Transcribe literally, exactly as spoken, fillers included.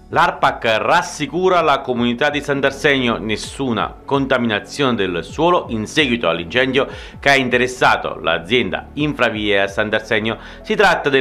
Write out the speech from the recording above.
L'ARPAC rassicura la comunità di Sant'Arsenio: nessuna contaminazione del suolo in seguito all'incendio che ha interessato l'azienda Infravie a Sant'Arsenio. Si tratta del